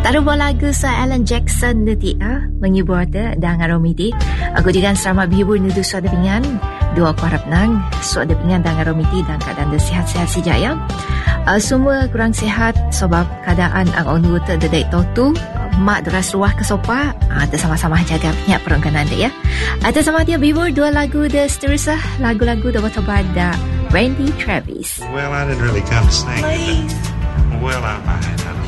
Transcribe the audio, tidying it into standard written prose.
Taruh lagu sa Alan Jackson nanti menghibur dan ngaromiti. Aku digan selamat bihibur nudu suada pingan. Dua aku harap nang suada pingan dan ngaromiti dan keadaan sihat-sihat sejaya. Semua kurang sihat sebab keadaan ang onu terdedek totu. Mak deras luah ke sopa. Kita sama-sama jaga minyak perengganan dia ya. Ada sama dia bihibur dua lagu de seterusnya. Lagu-lagu de bertobat da Randy Travis. Well, I didn't really come to sing. Well, I